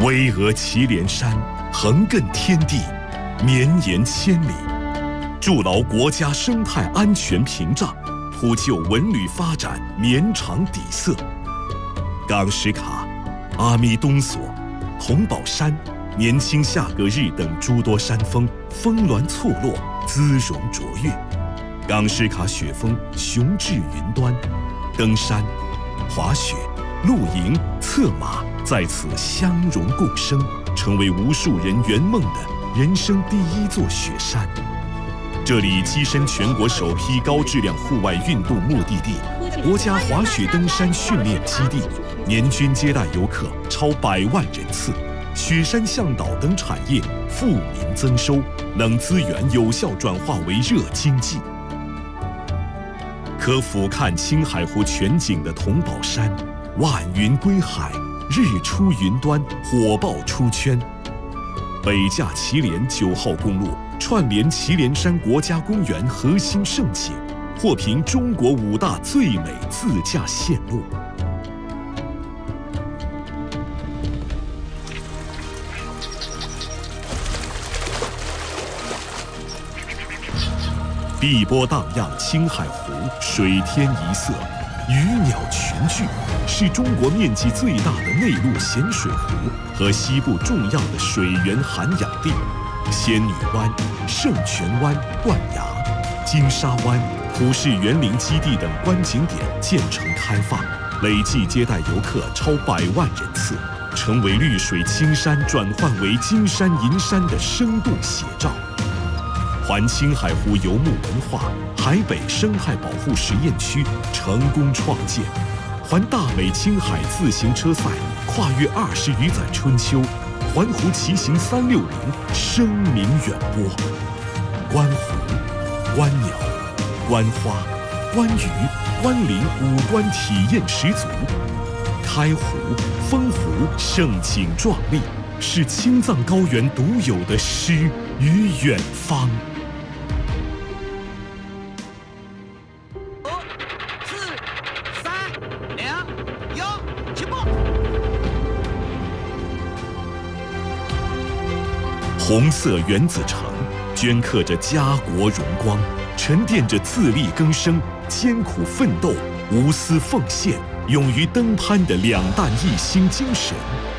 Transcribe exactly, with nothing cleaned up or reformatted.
巍峨祁连山，横亘天地，绵延千里，筑牢国家生态安全屏障，铺就文旅发展绵长底色。冈什卡、阿弥东索、桐宝山、年轻夏格日等诸多山峰峰峦错落，姿容卓越。冈什卡雪峰雄峙云端，登山、滑雪、露营、策马在此相融共生，成为无数人圆梦的人生第一座雪山。这里跻身全国首批高质量户外运动目的地、国家滑雪登山训练基地，年均接待游客超百万人次。雪山向导等产业富民增收，冷资源有效转化为热经济。可俯瞰青海湖全景的桐宝山，万云归海，日出云端，火爆出圈。北架祁连九号公路串联祁连山国家公园核心胜景，获评中国五大最美自驾线路。碧波荡漾青海湖，水天一色，鱼鸟群聚，是中国面积最大的内陆咸水湖和西部重要的水源涵养地。仙女湾、圣泉湾、冠崖、金沙湾、普氏园林基地等观景点建成开放，累计接待游客超百万人次，成为绿水青山转换为金山银山的生动写照。环青海湖游牧文化海北生态保护实验区成功创建，环大美青海自行车赛跨越二十余载春秋，环湖骑行三六零声名远播。观湖、观鸟、观花、观鱼、观林五官体验十足。开湖、封湖盛景壮丽，是青藏高原独有的诗与远方。红色原子城镌刻着家国荣光，沉淀着自力更生、艰苦奋斗、无私奉献、勇于登攀的两弹一星精神。